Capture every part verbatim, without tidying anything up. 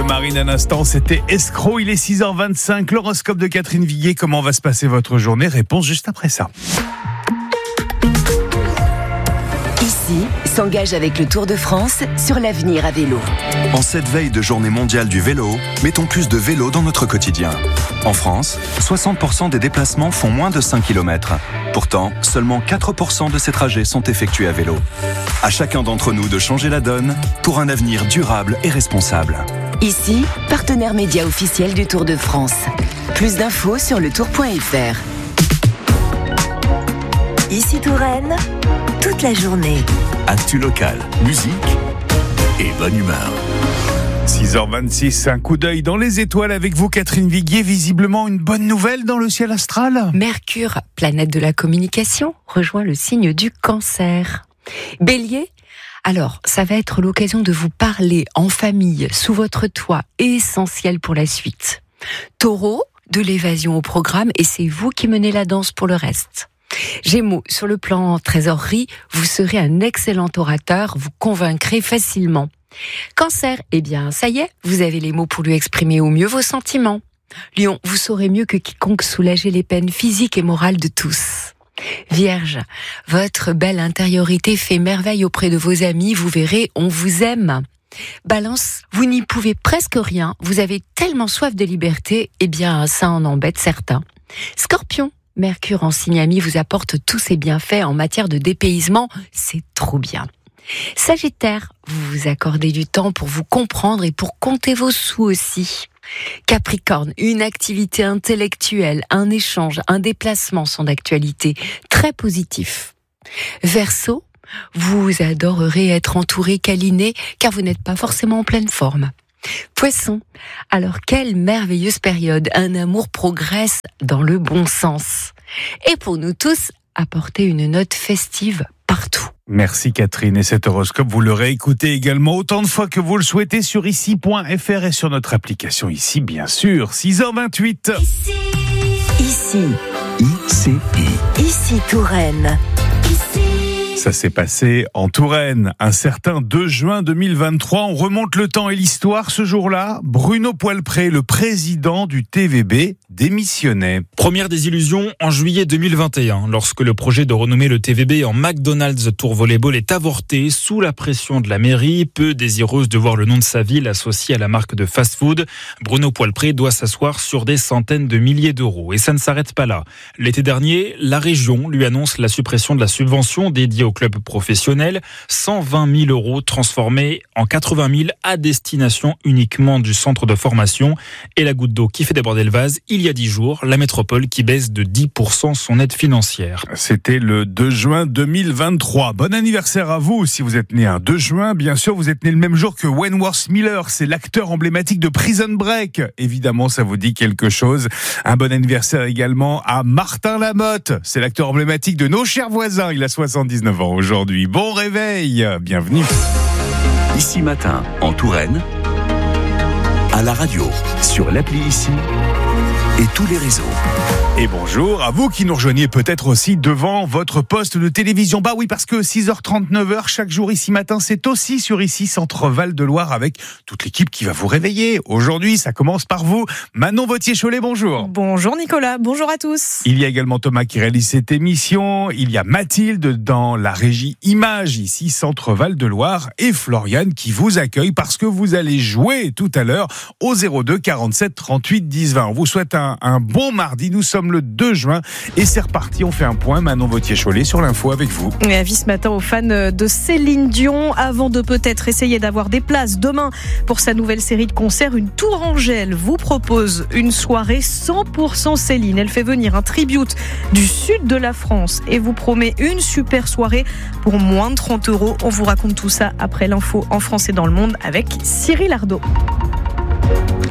Marine un instant, c'était Escroc, il est six heures vingt-cinq, l'horoscope de Catherine Viguier. Comment va se passer votre journée? Réponse juste après ça. Ici, s'engage avec le Tour de France sur l'avenir à vélo. En cette veille de journée mondiale du vélo, mettons plus de vélo dans notre quotidien. En France, soixante pour cent des déplacements font moins de cinq kilomètres. Pourtant, seulement quatre pour cent de ces trajets sont effectués à vélo. À chacun d'entre nous de changer la donne pour un avenir durable et responsable. Ici, partenaire média officiel du Tour de France. Plus d'infos sur le tour point f r. Ici Touraine, toute la journée. Actu locale, musique et bonne humeur. six heures vingt-six, un coup d'œil dans les étoiles avec vous Catherine Viguier. Visiblement une bonne nouvelle dans le ciel astral. Mercure, planète de la communication, rejoint le signe du Cancer. Bélier, alors ça va être l'occasion de vous parler en famille, sous votre toit, essentiel pour la suite. Taureau, de l'évasion au programme et c'est vous qui menez la danse pour le reste. Gémeaux, sur le plan trésorerie, vous serez un excellent orateur, vous convaincrez facilement. Cancer, eh bien, ça y est, vous avez les mots pour lui exprimer au mieux vos sentiments. Lion, vous saurez mieux que quiconque soulager les peines physiques et morales de tous. Vierge, votre belle intériorité fait merveille auprès de vos amis, vous verrez, on vous aime. Balance, vous n'y pouvez presque rien, vous avez tellement soif de liberté, eh bien, ça en embête certains. Scorpion, Mercure en signe ami vous apporte tous ses bienfaits en matière de dépaysement, c'est trop bien. Sagittaire, vous vous accordez du temps pour vous comprendre et pour compter vos sous aussi. Capricorne, une activité intellectuelle, un échange, un déplacement sont d'actualité, très positif. Verseau, vous adorerez être entouré, câliné, car vous n'êtes pas forcément en pleine forme. Poisson, alors quelle merveilleuse période, un amour progresse dans le bon sens. Et pour nous tous, apportez une note festive partout. Merci Catherine, et cet horoscope vous le réécoutez également autant de fois que vous le souhaitez sur ici point f r et sur notre application Ici bien sûr. Six heures vingt-huit. Ici. Ici. I C I. Ici Touraine. Ici. Ça s'est passé en Touraine, un certain deux juin deux mille vingt-trois. On remonte le temps et l'histoire. Ce jour-là, Bruno Poelpré, le président du T V B, démissionnait. Première désillusion en juillet deux mille vingt et un, lorsque le projet de renommer le T V B en McDonald's Tour Volleyball est avorté sous la pression de la mairie, peu désireuse de voir le nom de sa ville associé à la marque de fast-food. Bruno Poelpré doit s'asseoir sur des centaines de milliers d'euros. Et ça ne s'arrête pas là. L'été dernier, la région lui annonce la suppression de la subvention dédiée au club professionnel, cent vingt mille euros transformés en quatre-vingt mille à destination uniquement du centre de formation. Et la goutte d'eau qui fait déborder le vase, il y a dix jours, la métropole qui baisse de dix pour cent son aide financière. C'était le deux juin deux mille vingt-trois. Bon anniversaire à vous si vous êtes né un deux juin. Bien sûr, vous êtes né le même jour que Wentworth Miller, c'est l'acteur emblématique de Prison Break. Évidemment, ça vous dit quelque chose. Un bon anniversaire également à Martin Lamotte, c'est l'acteur emblématique de Nos chers voisins. Il a soixante-dix-neuf ans aujourd'hui. Bon réveil, bienvenue. Ici matin, en Touraine, à la radio, sur l'appli Ici et tous les réseaux. Et bonjour à vous qui nous rejoignez peut-être aussi devant votre poste de télévision. Bah oui, parce que six heures trente, neuf heures chaque jour Ici matin, c'est aussi sur Ici Centre Val de Loire avec toute l'équipe qui va vous réveiller. Aujourd'hui, ça commence par vous. Manon Vautier-Cholet, bonjour. Bonjour Nicolas, bonjour à tous. Il y a également Thomas qui réalise cette émission. Il y a Mathilde dans la régie Images, ici Centre Val de Loire. Et Floriane qui vous accueille parce que vous allez jouer tout à l'heure au zéro deux quarante-sept trente-huit dix vingt. On vous souhaite un, un bon mardi. Nous sommes le deux juin et c'est reparti, on fait un point. Manon Vautier-Cholet sur l'info avec vous. Et avis ce matin aux fans de Céline Dion, avant de peut-être essayer d'avoir des places demain pour sa nouvelle série de concerts, une Tourangelle vous propose une soirée cent pour cent Céline. Elle fait venir un tribute du sud de la France et vous promet une super soirée pour moins de trente euros. On vous raconte tout ça après l'info en France et dans le monde avec Cyril Ardo.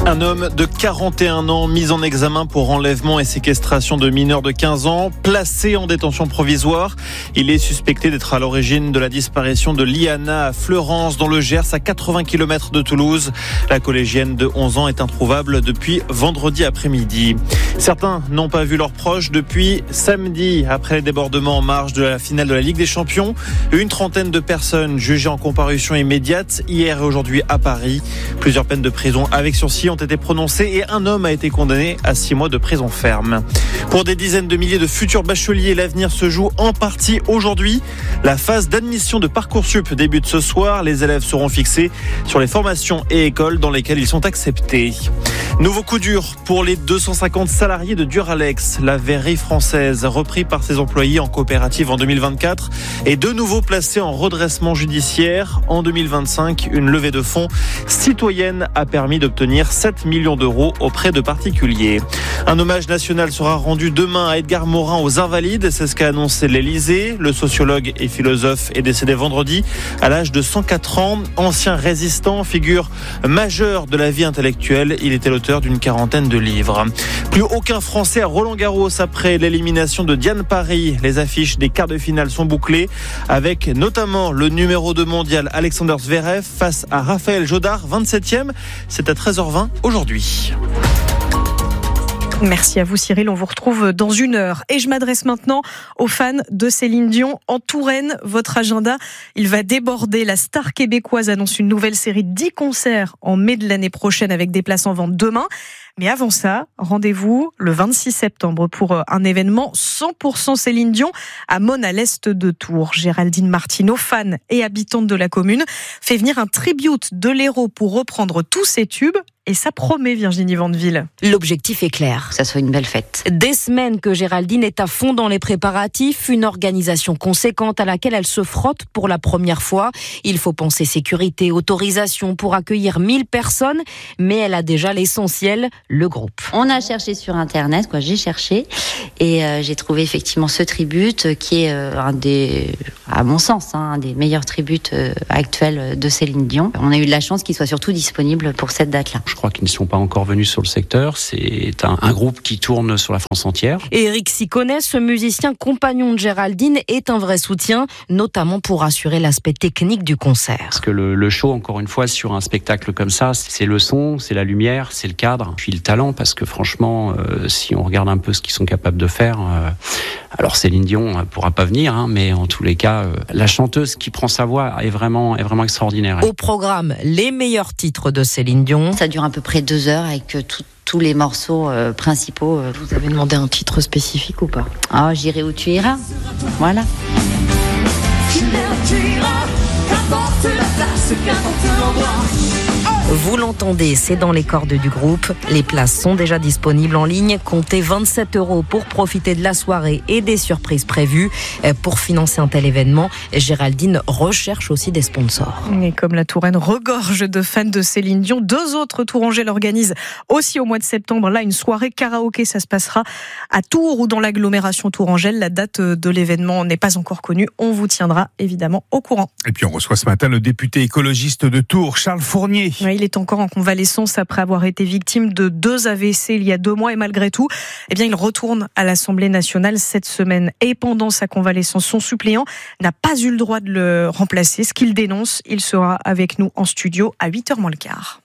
Un homme de quarante et un ans mis en examen pour enlèvement et séquestration de mineurs de quinze ans, placé en détention provisoire. Il est suspecté d'être à l'origine de la disparition de Liana à Fleurance dans le Gers, à quatre-vingts kilomètres de Toulouse. La collégienne de onze ans est introuvable depuis vendredi après-midi. Certains n'ont pas vu leurs proches depuis samedi, après les débordements en marge de la finale de la Ligue des Champions. Une trentaine de personnes jugées en comparution immédiate hier et aujourd'hui à Paris. Plusieurs peines de prison avec sursis ont été prononcées et un homme a été condamné à six mois de prison ferme. Pour des dizaines de milliers de futurs bacheliers, l'avenir se joue en partie aujourd'hui. La phase d'admission de Parcoursup débute ce soir. Les élèves seront fixés sur les formations et écoles dans lesquelles ils sont acceptés. Nouveau coup dur pour les deux cent cinquante salariés de Duralex. La verrerie française, repris par ses employés en coopérative en deux mille vingt-quatre, est de nouveau placée en redressement judiciaire. En deux mille vingt-cinq, une levée de fonds citoyenne a permis d'obtenir sept millions d'euros auprès de particuliers. Un hommage national sera rendu demain à Edgar Morin aux Invalides. C'est ce qu'a annoncé l'Élysée. Le sociologue et philosophe est décédé vendredi à l'âge de cent quatre ans. Ancien résistant, figure majeure de la vie intellectuelle. Il était l'auteur d'une quarantaine de livres. Plus aucun Français à Roland-Garros après l'élimination de Diane Parry. Les affiches des quarts de finale sont bouclées avec notamment le numéro deux mondial Alexander Zverev face à Raphaël Jodard, vingt-septième. C'est à treize heures vingt aujourd'hui. Merci à vous Cyril, on vous retrouve dans une heure. Et je m'adresse maintenant aux fans de Céline Dion. En Touraine, votre agenda, il va déborder. La star québécoise annonce une nouvelle série de dix concerts en mai de l'année prochaine avec des places en vente demain. Mais avant ça, rendez-vous le vingt-six septembre pour un événement cent pour cent Céline Dion à Mosnes, à l'est de Tours. Géraldine Martineau, fan et habitante de la commune, fait venir un tribute de l'héros pour reprendre tous ses tubes. Et ça promet, Virginie Vandeville. L'objectif est clair. Que ça soit une belle fête. Des semaines que Géraldine est à fond dans les préparatifs, une organisation conséquente à laquelle elle se frotte pour la première fois. Il faut penser sécurité, autorisation pour accueillir mille personnes, mais elle a déjà l'essentiel, le groupe. On a cherché sur Internet, quoi. J'ai cherché et euh, j'ai trouvé effectivement ce tribute qui est euh, un des, à mon sens, hein, un des meilleurs tributes euh, actuels de Céline Dion. On a eu de la chance qu'il soit surtout disponible pour cette date-là. Je crois qu'ils ne sont pas encore venus sur le secteur. C'est un, un groupe qui tourne sur la France entière. Et Eric Siconnet, ce musicien compagnon de Géraldine, est un vrai soutien, notamment pour assurer l'aspect technique du concert. Parce que le, le show, encore une fois, sur un spectacle comme ça, c'est le son, c'est la lumière, c'est le cadre, puis le talent. Parce que franchement, euh, si on regarde un peu ce qu'ils sont capables de faire, euh, alors Céline Dion ne pourra pas venir, hein, mais en tous les cas, euh, la chanteuse qui prend sa voix est vraiment, est vraiment extraordinaire. Au programme, les meilleurs titres de Céline Dion. Ça dure à peu près deux heures avec tout, tous les morceaux euh, principaux. Vous avez demandé un titre spécifique ou pas ? Ah, oh, J'irai où tu iras. Voilà. Vous l'entendez, c'est dans les cordes du groupe. Les places sont déjà disponibles en ligne. Comptez vingt-sept euros pour profiter de la soirée et des surprises prévues. Pour financer un tel événement, Géraldine recherche aussi des sponsors. Et comme la Touraine regorge de fans de Céline Dion, deux autres Tourangelles organisent aussi au mois de septembre là une soirée karaoké. Ça se passera à Tours ou dans l'agglomération tourangelle. La date de l'événement n'est pas encore connue. On vous tiendra évidemment au courant. Et puis on reçoit ce matin le député écologiste de Tours, Charles Fournier. Oui, il est encore en convalescence après avoir été victime de deux A V C il y a deux mois et malgré tout, eh bien, il retourne à l'Assemblée nationale cette semaine. Et pendant sa convalescence, son suppléant n'a pas eu le droit de le remplacer. Ce qu'il dénonce, il sera avec nous en studio à huit heures moins le quart.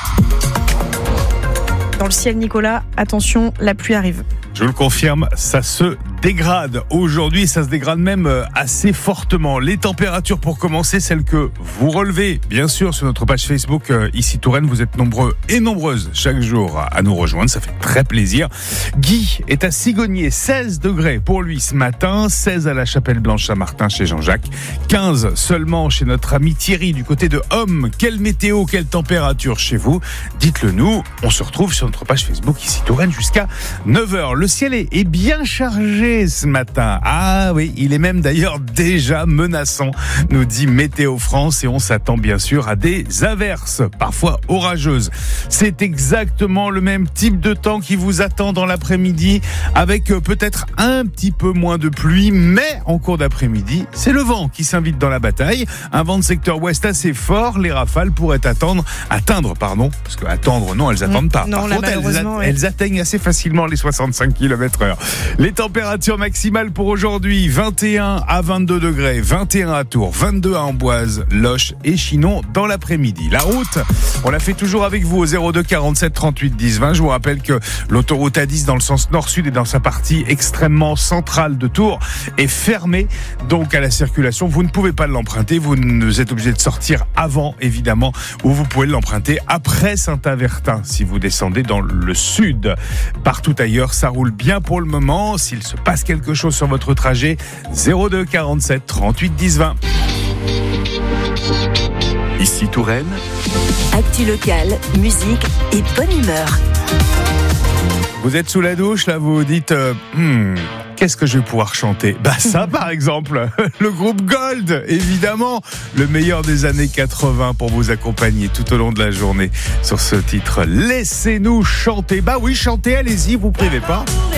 Dans le ciel, Nicolas, attention, la pluie arrive. Je le confirme, ça se dégrade. Aujourd'hui, ça se dégrade même assez fortement. Les températures, pour commencer, celles que vous relevez, bien sûr, sur notre page Facebook, ici Touraine, vous êtes nombreux et nombreuses chaque jour à nous rejoindre. Ça fait très plaisir. Guy est à Sigonier, seize degrés pour lui ce matin, seize à la Chapelle-Blanche-Saint-Martin chez Jean-Jacques, quinze seulement chez notre ami Thierry du côté de Homme. Quelle météo, quelle température chez vous? Dites-le nous. On se retrouve sur notre page Facebook, ici Touraine, jusqu'à neuf heures. Le ciel est, est bien chargé ce matin. Ah oui, il est même d'ailleurs déjà menaçant, nous dit Météo France, et on s'attend bien sûr à des averses, parfois orageuses. C'est exactement le même type de temps qui vous attend dans l'après-midi, avec peut-être un petit peu moins de pluie, mais en cours d'après-midi, c'est le vent qui s'invite dans la bataille. Un vent de secteur ouest assez fort, les rafales pourraient attendre, atteindre, pardon, parce que attendre, non, elles attendent pas. Non, Par là, contre, elles, malheureusement, a- ouais. elles atteignent assez facilement les soixante-cinq kilomètres heure. Les températures maximales pour aujourd'hui, vingt et un à vingt-deux degrés, vingt et un à Tours, vingt-deux à Amboise, Loches et Chinon dans l'après-midi. La route, on la fait toujours avec vous au zéro deux quarante-sept trente-huit dix vingt. Je vous rappelle que l'autoroute A dix dans le sens nord-sud et dans sa partie extrêmement centrale de Tours est fermée donc à la circulation. Vous ne pouvez pas l'emprunter, vous nous êtes obligé de sortir avant évidemment, ou vous pouvez l'emprunter après Saint-Avertin si vous descendez dans le sud. Partout ailleurs, ça roule bien pour le moment. S'il se passe quelque chose sur votre trajet, zéro deux quarante-sept trente-huit dix vingt. Ici Touraine, Actu locale, musique et bonne humeur. Vous êtes sous la douche, là, vous vous dites euh, hmm, qu'est-ce que je vais pouvoir chanter? Bah ça, par exemple, le groupe Gold, évidemment, le meilleur des années quatre-vingts pour vous accompagner tout au long de la journée sur ce titre. Laissez-nous chanter. Bah oui, chantez, allez-y, vous privez pas.